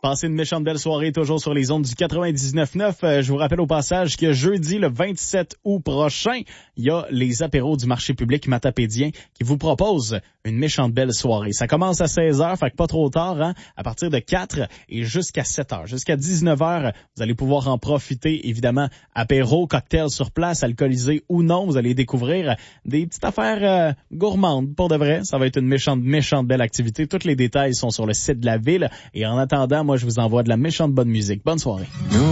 Passez une méchante belle soirée toujours sur les ondes du 99.9. Je vous rappelle au passage que jeudi, le 27 août prochain, il y a les apéros du marché public matapédien qui vous proposent une méchante belle soirée. Ça commence à 16h, fait que pas trop tard, hein, à partir de 4 et jusqu'à 7h. Jusqu'à 19h, vous allez pouvoir en profiter, évidemment, apéro, cocktail sur place, alcoolisé ou non. Vous allez découvrir des petites affaires gourmandes, pour de vrai. Ça va être une méchante belle activité. Tous les détails sont sur le site de la ville. Et en attendant, moi, je vous envoie de la méchante bonne musique. Bonne soirée.